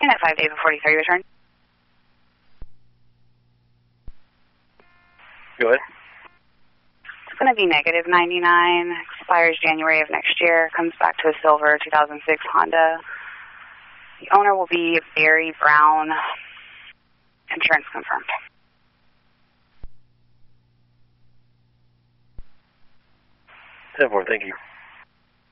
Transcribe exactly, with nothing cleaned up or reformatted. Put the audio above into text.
at five David forty-three, return. Go ahead. It's going to be negative ninety-nine, expires January of next year, comes back to a silver two thousand six Honda. The owner will be Barry Brown, insurance confirmed. ten four, thank you.